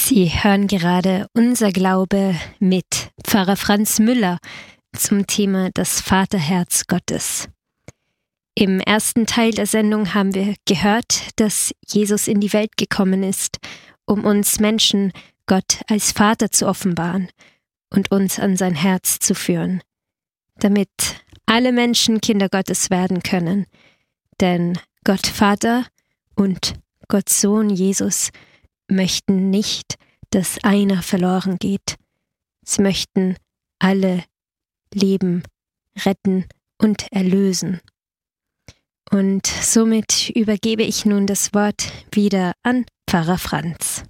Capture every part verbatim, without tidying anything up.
Sie hören gerade Unser Glaube mit Pfarrer Franz Müller zum Thema das Vaterherz Gottes. Im ersten Teil der Sendung haben wir gehört, dass Jesus in die Welt gekommen ist, um uns Menschen Gott als Vater zu offenbaren und uns an sein Herz zu führen, damit alle Menschen Kinder Gottes werden können. Denn Gott Vater und Gott Sohn Jesus möchten nicht, dass einer verloren geht. Sie möchten alle leben, retten und erlösen. Und somit übergebe ich nun das Wort wieder an Pfarrer Franz.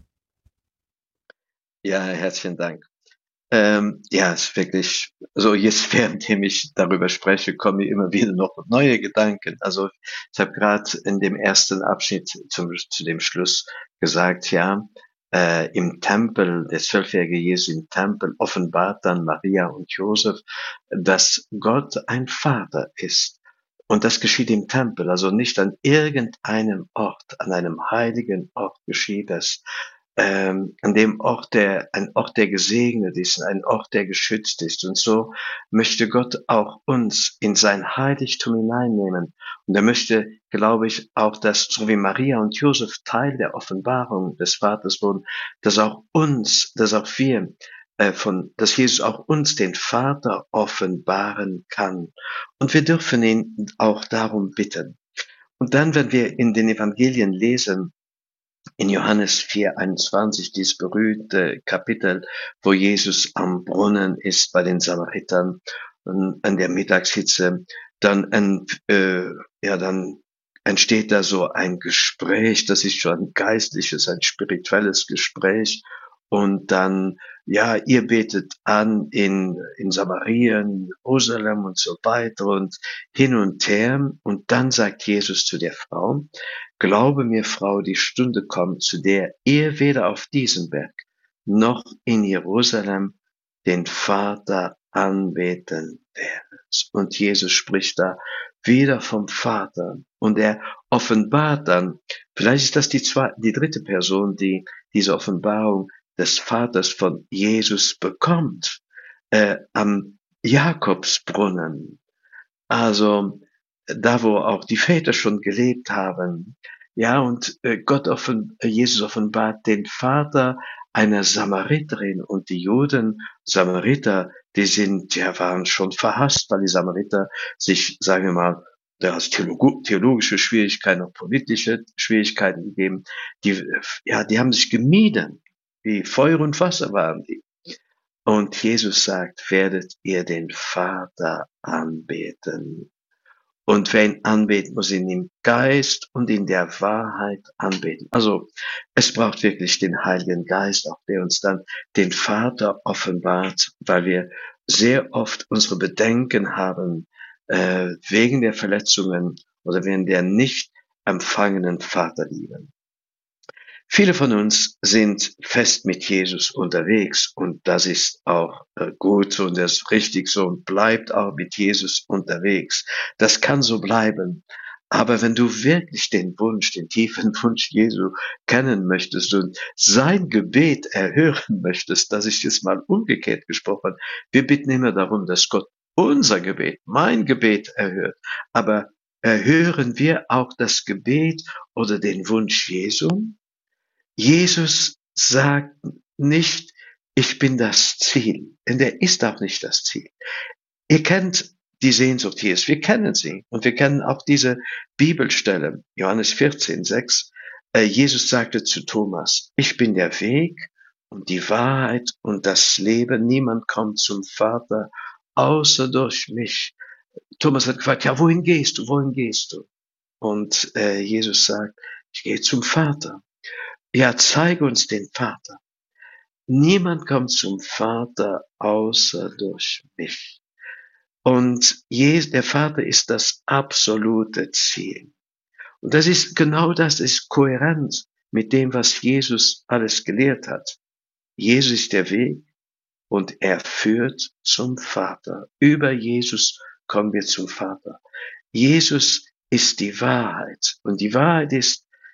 Ja, herzlichen Dank. Ähm, ja, es ist wirklich so, jetzt währenddem ich darüber spreche, kommen mir immer wieder noch neue Gedanken. Also ich habe gerade in dem ersten Abschnitt zum, zu dem Schluss gesagt, ja, äh, im Tempel, der zwölfjährige Jesus im Tempel offenbart dann Maria und Josef, dass Gott ein Vater ist. Und das geschieht im Tempel, also nicht an irgendeinem Ort, an einem heiligen Ort geschieht das, ähm, an dem Ort, der ein Ort, der gesegnet ist, ein Ort, der geschützt ist. Und so möchte Gott auch uns in sein Heiligtum hineinnehmen. Und er möchte, glaube ich, auch, dass so wie Maria und Josef Teil der Offenbarung des Vaters wurden, dass auch uns, dass auch wir äh, von, dass Jesus auch uns den Vater offenbaren kann. Und wir dürfen ihn auch darum bitten. Und dann, wenn wir in den Evangelien lesen, in Johannes vier einundzwanzig, dieses berühmte Kapitel, wo Jesus am Brunnen ist bei den Samaritern an der Mittagshitze, dann, ein, äh, ja, dann entsteht da so ein Gespräch, das ist schon ein geistliches, ein spirituelles Gespräch. Und dann, ja, ihr betet an in, in Samarien, Jerusalem und so weiter und hin und her. Und dann sagt Jesus zu der Frau: Glaube mir, Frau, die Stunde kommt, zu der ihr weder auf diesem Berg noch in Jerusalem den Vater anbeten werdet. Und Jesus spricht da wieder vom Vater. Und er offenbart dann, vielleicht ist das die, zwei, die dritte Person, die diese Offenbarung des Vaters von Jesus bekommt, äh, am Jakobsbrunnen. Also da, wo auch die Väter schon gelebt haben. Ja, und äh, Gott offen, Jesus offenbart den Vater einer Samariterin, und die Juden, Samariter, die sind, ja, waren schon verhasst, weil die Samariter sich, sagen wir mal, da hat es Theolog- theologische Schwierigkeiten, auch politische Schwierigkeiten gegeben. Die, ja, die haben sich gemieden. Wie Feuer und Wasser waren die. Und Jesus sagt, werdet ihr den Vater anbeten. Und wer ihn anbetet, muss ihn im Geist und in der Wahrheit anbeten. Also es braucht wirklich den Heiligen Geist, auch der uns dann den Vater offenbart, weil wir sehr oft unsere Bedenken haben äh, wegen der Verletzungen oder wegen der nicht empfangenen Vaterliebe. Viele von uns sind fest mit Jesus unterwegs, und das ist auch äh, gut so und das ist richtig so, und bleibt auch mit Jesus unterwegs. Das kann so bleiben. Aber wenn du wirklich den Wunsch, den tiefen Wunsch Jesu kennen möchtest und sein Gebet erhören möchtest, das ist jetzt mal umgekehrt gesprochen. Wir bitten immer darum, dass Gott unser Gebet, mein Gebet erhört. Aber erhören wir auch das Gebet oder den Wunsch Jesu? Jesus sagt nicht, ich bin das Ziel, denn er ist auch nicht das Ziel. Ihr kennt die Sehnsucht Jesu, wir kennen sie, und wir kennen auch diese Bibelstelle, Johannes vierzehn sechs. Äh, Jesus sagte zu Thomas, ich bin der Weg und die Wahrheit und das Leben. Niemand kommt zum Vater außer durch mich. Thomas hat gefragt, ja, wohin gehst du, wohin gehst du? Und äh, Jesus sagt, ich gehe zum Vater. Ja, zeige uns den Vater. Niemand kommt zum Vater außer durch mich. Und der Vater ist das absolute Ziel. Und das ist genau das, ist kohärent mit dem, was Jesus alles gelehrt hat. Jesus ist der Weg und er führt zum Vater. Über Jesus kommen wir zum Vater. Jesus ist die Wahrheit. Und die Wahrheit ist,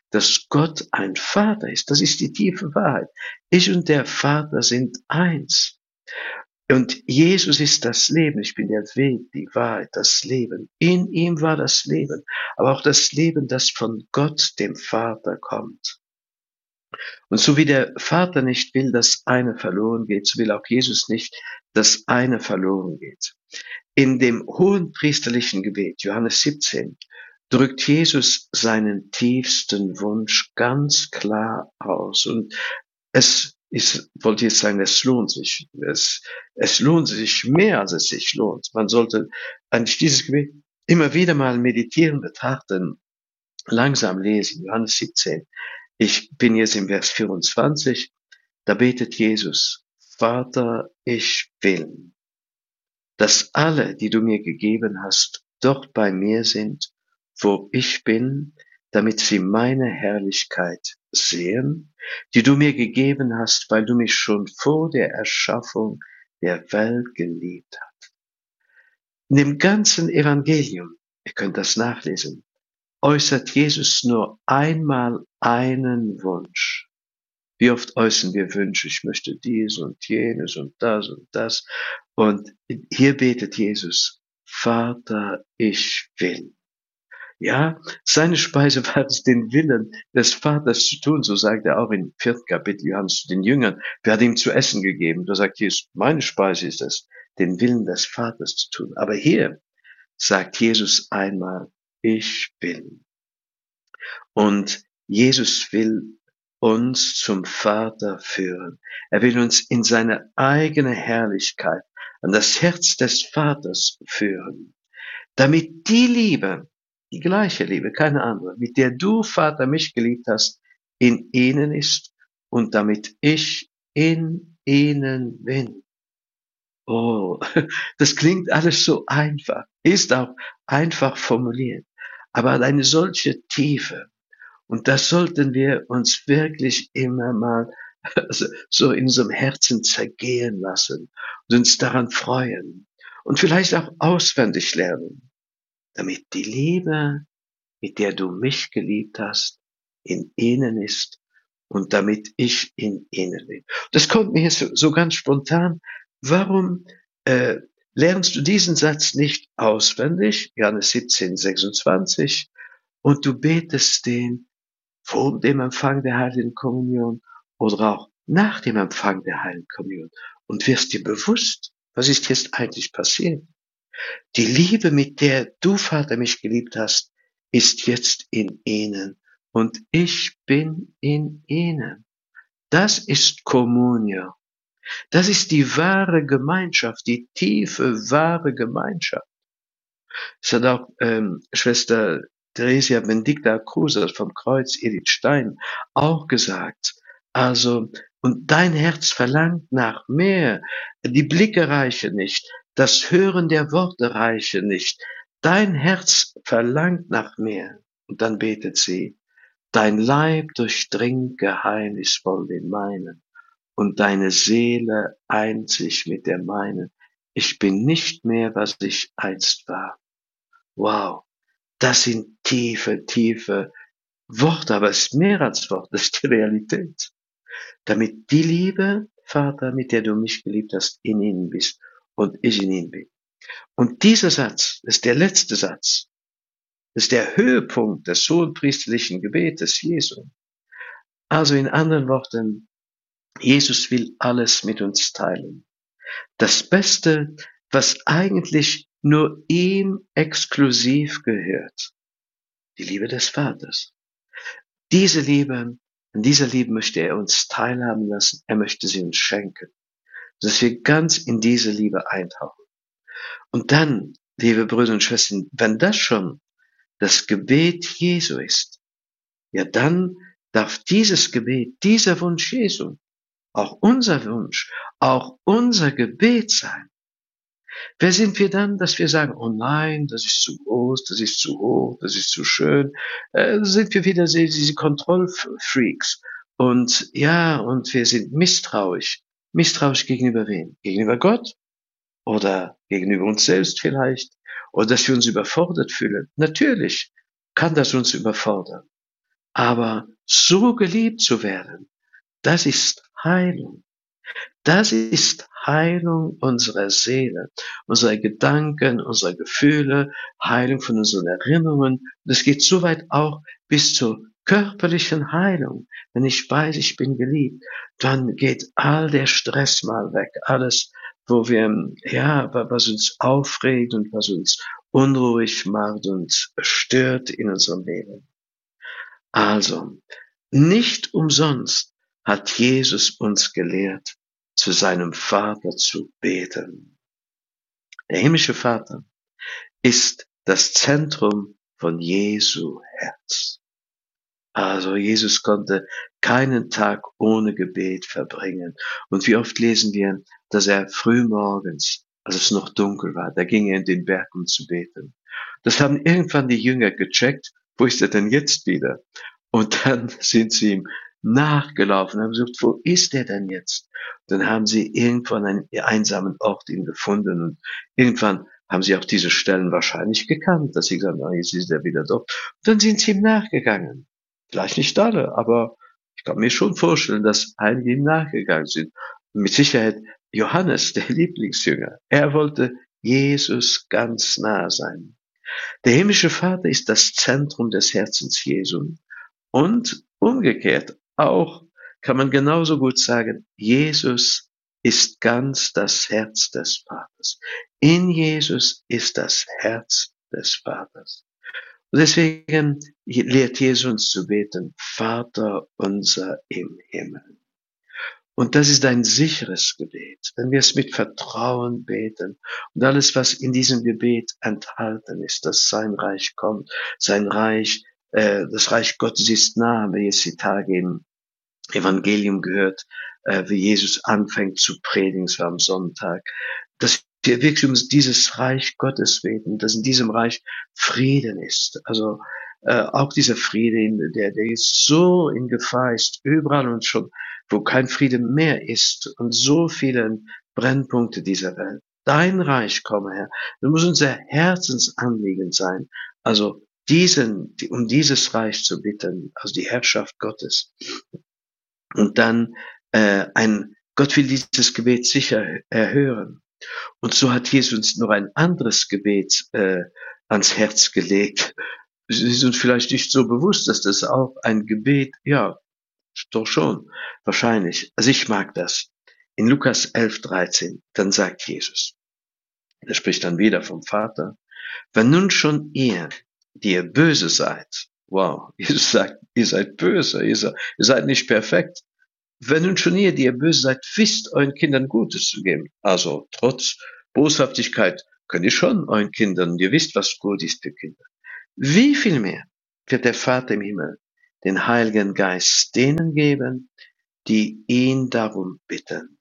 dass Gott ein Vater ist. Das ist die tiefe Wahrheit. Ich und der Vater sind eins. Und Jesus ist das Leben. Ich bin der Weg, die Wahrheit, das Leben. In ihm war das Leben, aber auch das Leben, das von Gott, dem Vater, kommt. Und so wie der Vater nicht will, dass einer verloren geht, so will auch Jesus nicht, dass einer verloren geht. In dem hohenpriesterlichen Gebet, Johannes siebzehn, drückt Jesus seinen tiefsten Wunsch ganz klar aus. Und es ist, wollte jetzt sagen, es lohnt sich. Es, es lohnt sich mehr, als es sich lohnt. Man sollte eigentlich dieses Gebet immer wieder mal meditieren, betrachten, langsam lesen. Johannes siebzehn. Ich bin jetzt im Vers vierundzwanzig. Da betet Jesus: Vater, ich will, dass alle, die du mir gegeben hast, dort bei mir sind, wo ich bin, damit sie meine Herrlichkeit sehen, die du mir gegeben hast, weil du mich schon vor der Erschaffung der Welt geliebt hast. In dem ganzen Evangelium, ihr könnt das nachlesen, äußert Jesus nur einmal einen Wunsch. Wie oft äußern wir Wünsche? Ich möchte dies und jenes und das und das. Und hier betet Jesus: Vater, ich will. Ja, seine Speise war es, den Willen des Vaters zu tun. So sagt er auch im vierten Kapitel Johannes zu den Jüngern. Wer hat ihm zu essen gegeben? Da sagt Jesus: Meine Speise ist es, den Willen des Vaters zu tun. Aber hier sagt Jesus einmal: Ich will. Und Jesus will uns zum Vater führen. Er will uns in seine eigene Herrlichkeit, an das Herz des Vaters führen, damit die Liebe, die gleiche Liebe, keine andere, mit der du, Vater, mich geliebt hast, in ihnen ist und damit ich in ihnen bin. Oh, das klingt alles so einfach, ist auch einfach formuliert, aber hat eine solche Tiefe. Und das sollten wir uns wirklich immer mal also, so in unserem Herzen zergehen lassen und uns daran freuen und vielleicht auch auswendig lernen, damit die Liebe, mit der du mich geliebt hast, in ihnen ist und damit ich in ihnen bin. Das kommt mir so, so ganz spontan. Warum äh, lernst du diesen Satz nicht auswendig? Johannes siebzehn, sechsundzwanzig. Und du betest den vor dem Empfang der Heiligen Kommunion oder auch nach dem Empfang der Heiligen Kommunion und wirst dir bewusst, was ist jetzt eigentlich passiert. Die Liebe, mit der du, Vater, mich geliebt hast, ist jetzt in ihnen und ich bin in ihnen. Das ist Communio. Das ist die wahre Gemeinschaft, die tiefe, wahre Gemeinschaft. Es hat auch ähm, Schwester Theresia Benedicta Cruz vom Kreuz, Edith Stein, auch gesagt. Also, und dein Herz verlangt nach mehr. Die Blicke reichen nicht. Das Hören der Worte reiche nicht. Dein Herz verlangt nach mehr. Und dann betet sie: Dein Leib durchdringt geheimnisvoll den meinen und deine Seele eint sich mit der meinen. Ich bin nicht mehr, was ich einst war. Wow, das sind tiefe, tiefe Worte, aber es ist mehr als Wort, das ist die Realität. Damit die Liebe, Vater, mit der du mich geliebt hast, in ihnen bist und ich in ihnen bin. Und dieser Satz ist der letzte Satz. Das ist der Höhepunkt des hohenpriesterlichen Gebetes Jesu. Also in anderen Worten, Jesus will alles mit uns teilen. Das Beste, was eigentlich nur ihm exklusiv gehört. Die Liebe des Vaters. Diese Liebe, an dieser Liebe möchte er uns teilhaben lassen. Er möchte sie uns schenken, dass wir ganz in diese Liebe eintauchen. Und dann, liebe Brüder und Schwestern, wenn das schon das Gebet Jesu ist, ja dann darf dieses Gebet, dieser Wunsch Jesu, auch unser Wunsch, auch unser Gebet sein. Wer sind wir dann, dass wir sagen: Oh nein, das ist zu groß, das ist zu hoch, das ist zu schön. Äh, sind wir wieder diese Kontrollfreaks. Und ja, und wir sind misstrauisch. Misstrauisch gegenüber wem? Gegenüber Gott? Oder gegenüber uns selbst vielleicht? Oder dass wir uns überfordert fühlen? Natürlich kann das uns überfordern. Aber so geliebt zu werden, das ist Heilung. Das ist Heilung unserer Seele, unserer Gedanken, unserer Gefühle, Heilung von unseren Erinnerungen. Das geht so weit auch bis zur körperlichen Heilung. Wenn ich weiß, ich bin geliebt, dann geht all der Stress mal weg. Alles, wo wir, ja, was uns aufregt und was uns unruhig macht und stört in unserem Leben. Also, nicht umsonst hat Jesus uns gelehrt, zu seinem Vater zu beten. Der himmlische Vater ist das Zentrum von Jesu Herz. Also Jesus konnte keinen Tag ohne Gebet verbringen. Und wie oft lesen wir, dass er frühmorgens, als es noch dunkel war, da ging er in den Berg, um zu beten. Das haben irgendwann die Jünger gecheckt. Wo ist er denn jetzt wieder? Und dann sind sie ihm nachgelaufen, haben gesagt, wo ist er denn jetzt? Dann haben sie irgendwann einen einsamen Ort ihn gefunden und irgendwann haben sie auch diese Stellen wahrscheinlich gekannt, dass sie gesagt haben, jetzt ist er wieder dort. Und dann sind sie ihm nachgegangen. Vielleicht nicht alle, aber ich kann mir schon vorstellen, dass einige ihm nachgegangen sind. Und mit Sicherheit Johannes, der Lieblingsjünger. Er wollte Jesus ganz nah sein. Der himmlische Vater ist das Zentrum des Herzens Jesu. Und umgekehrt auch kann man genauso gut sagen, Jesus ist ganz das Herz des Vaters. In Jesus ist das Herz des Vaters. Und deswegen lehrt Jesus uns zu beten, Vater unser im Himmel. Und das ist ein sicheres Gebet, wenn wir es mit Vertrauen beten und alles, was in diesem Gebet enthalten ist, dass sein Reich kommt, sein Reich, äh, das Reich Gottes ist nah, wie es die Tage im Evangelium gehört, äh, wie Jesus anfängt zu predigen, es war am Sonntag, dass wir wirklich um dieses Reich Gottes beten, dass in diesem Reich Frieden ist. Also äh, auch dieser Friede, der, der ist so in Gefahr ist, überall und schon, wo kein Friede mehr ist und so viele Brennpunkte dieser Welt. Dein Reich komme, Herr. Das muss unser Herzensanliegen sein. Also diesen, um dieses Reich zu bitten, also die Herrschaft Gottes. Und dann äh, ein Gott will dieses Gebet sicher erhören. Und so hat Jesus uns noch ein anderes Gebet äh, ans Herz gelegt. Es ist uns vielleicht nicht so bewusst, dass das auch ein Gebet, ja, doch schon, wahrscheinlich. Also ich mag das. In Lukas elf dreizehn, dann sagt Jesus, er spricht dann wieder vom Vater, wenn nun schon ihr, die ihr böse seid, wow, Jesus sagt, ihr seid böse, ihr seid, ihr seid nicht perfekt, wenn nun schon ihr, die ihr böse seid, wisst, euren Kindern Gutes zu geben, also trotz Boshaftigkeit könnt ihr schon euren Kindern, ihr wisst, was gut ist für Kinder. Wie viel mehr wird der Vater im Himmel den Heiligen Geist denen geben, die ihn darum bitten?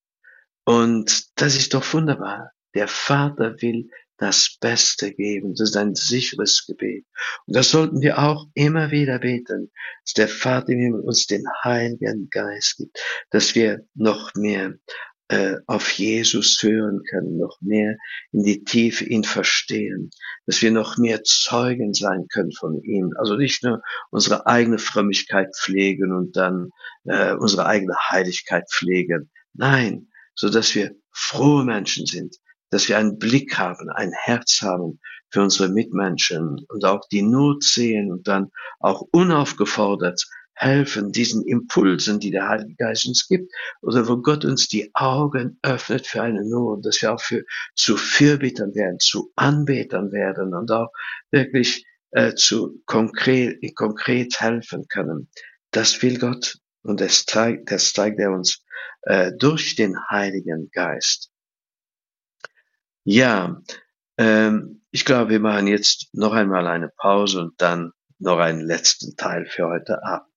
Und das ist doch wunderbar. Der Vater will das Beste geben. Das ist ein sicheres Gebet. Und das sollten wir auch immer wieder beten, dass der Vater im Himmel uns den Heiligen Geist gibt, dass wir noch mehr äh, auf Jesus hören können, noch mehr in die Tiefe ihn verstehen, dass wir noch mehr Zeugen sein können von ihm. Also nicht nur unsere eigene Frömmigkeit pflegen und dann äh, unsere eigene Heiligkeit pflegen. Nein, so dass wir frohe Menschen sind, dass wir einen Blick haben, ein Herz haben für unsere Mitmenschen und auch die Not sehen und dann auch unaufgefordert helfen diesen Impulsen, die der Heilige Geist uns gibt, oder wo Gott uns die Augen öffnet für eine Not, dass wir auch für zu Fürbittern werden, zu Anbetern werden und auch wirklich äh, zu konkret, konkret helfen können. Das will Gott und das zeigt, das zeigt er uns äh, durch den Heiligen Geist. Ja, ähm, ich glaube, wir machen jetzt noch einmal eine Pause und dann noch einen letzten Teil für heute Abend.